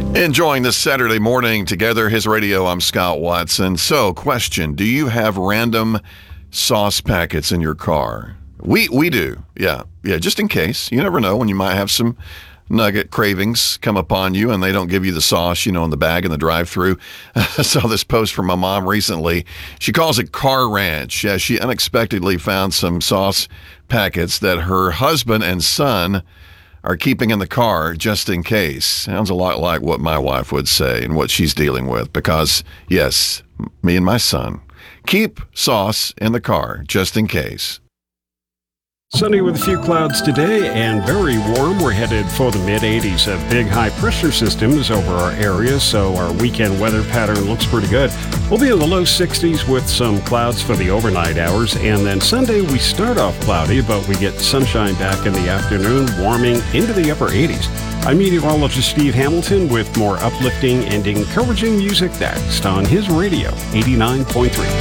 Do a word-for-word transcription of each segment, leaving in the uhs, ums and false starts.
Enjoying this Saturday morning together, His Radio. I'm Scott Watson. So, question, do you have random sauce packets in your car? We we do, yeah. Yeah, just in case. You never know when you might have some nugget cravings come upon you and they don't give you the sauce, you know, in the bag in the drive-thru. I saw this post from my mom recently. She calls it Car Ranch. Yeah, she unexpectedly found some sauce packets that her husband and son are keeping in the car just in case. Sounds a lot like what my wife would say and what she's dealing with because, yes, me and my son keep sauce in the car just in case. Sunny with a few clouds today and very warm. We're headed for the mid eighties. A big high pressure system is over our area, so our weekend weather pattern looks pretty good. We'll be in the low sixties with some clouds for the overnight hours, and then Sunday we start off cloudy, but we get sunshine back in the afternoon, warming into the upper eighties. I'm meteorologist Steve Hamilton with more uplifting and encouraging music next on His Radio eighty-nine point three.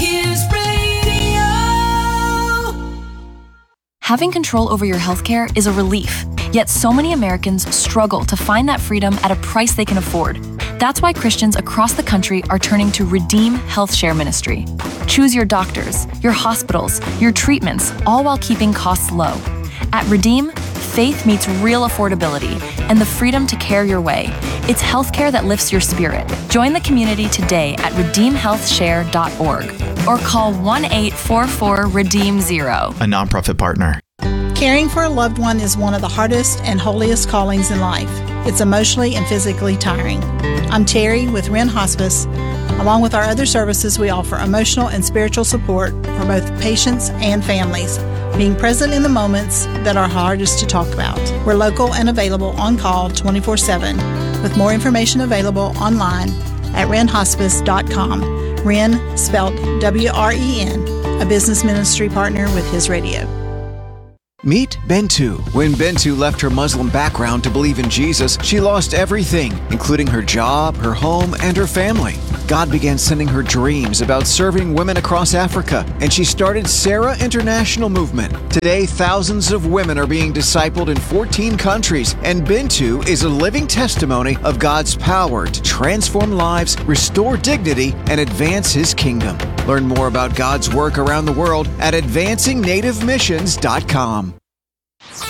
Having control over your healthcare is a relief, yet so many Americans struggle to find that freedom at a price they can afford. That's why Christians across the country are turning to Redeem Health Share Ministry. Choose your doctors, your hospitals, your treatments, all while keeping costs low. At Redeem, faith meets real affordability and the freedom to care your way. It's healthcare that lifts your spirit. Join the community today at redeem health share dot org or call one eight four four redeem zero. A nonprofit partner. Caring for a loved one is one of the hardest and holiest callings in life. It's emotionally and physically tiring. I'm Terry with Wren Hospice. Along with our other services, we offer emotional and spiritual support for both patients and families, being present in the moments that are hardest to talk about. We're local and available on call twenty-four seven, with more information available online at wren hospice dot com. Wren, spelled W R E N, a business ministry partner with His Radio. Meet Bentu. When Bentu left her Muslim background to believe in Jesus, she lost everything, including her job, her home, and her family. God began sending her dreams about serving women across Africa, and she started Sarah International Movement. Today, thousands of women are being discipled in fourteen countries, and Bentu is a living testimony of God's power to transform lives, restore dignity, and advance His kingdom. Learn more about God's work around the world at advancing native missions dot com.